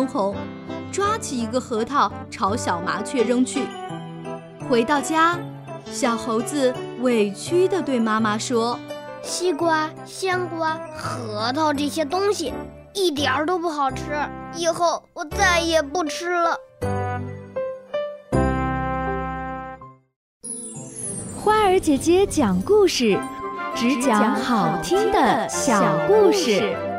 通红，抓起一个核桃朝小麻雀扔去。回到家，小猴子委屈地对妈妈说： 西瓜、香瓜、核桃这些东西一点儿都不好吃，以后我再也不吃了。 花儿姐姐讲故事，只讲好听的小故事。